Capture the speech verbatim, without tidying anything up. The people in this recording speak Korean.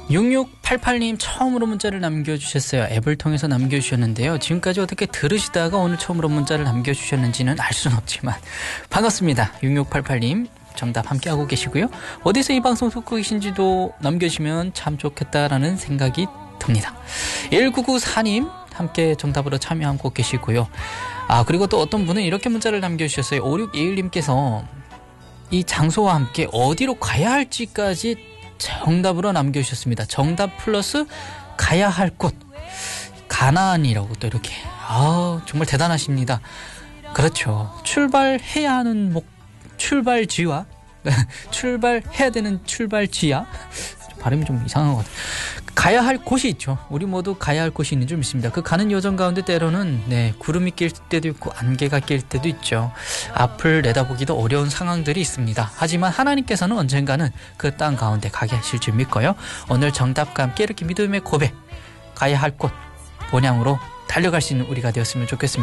육육팔팔 님 처음으로 문자를 남겨주셨어요. 앱을 통해서 남겨주셨는데요. 지금까지 어떻게 들으시다가 오늘 처음으로 문자를 남겨주셨는지는 알 수는 없지만 반갑습니다. 육육팔팔 님 정답 함께하고 계시고요. 어디서 이 방송 듣고 계신지도 남겨주시면 참 좋겠다라는 생각이 듭니다. 일구구사 님 함께 정답으로 참여하고 계시고요. 아 그리고 또 어떤 분은 이렇게 문자를 남겨주셨어요. 오육이일 님께서 이 장소와 함께 어디로 가야 할지까지 정답으로 남겨주셨습니다. 정답 플러스 가야 할 곳 가나안이라고 또 이렇게 아 정말 대단하십니다. 그렇죠. 출발해야 하는 목 출발지와 출발해야 되는 출발지야 발음이 좀 이상한 것 같아요. 가야 할 곳이 있죠. 우리 모두 가야 할 곳이 있는 줄 믿습니다. 그 가는 여정 가운데 때로는 네, 구름이 낄 때도 있고 안개가 낄 때도 있죠. 앞을 내다보기도 어려운 상황들이 있습니다. 하지만 하나님께서는 언젠가는 그 땅 가운데 가게 하실 줄 믿고요. 오늘 정답과 함께 이렇게 믿음의 고백 가야 할 곳 본향으로 달려갈 수 있는 우리가 되었으면 좋겠습니다.